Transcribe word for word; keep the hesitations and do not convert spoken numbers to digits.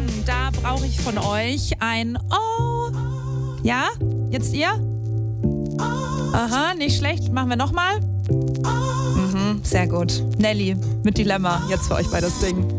Da brauche ich von euch ein Oh. Ja? Jetzt ihr? Aha, nicht schlecht. Machen wir nochmal? Mhm, sehr gut. Nelly mit Dilemma. Jetzt für euch bei das Ding.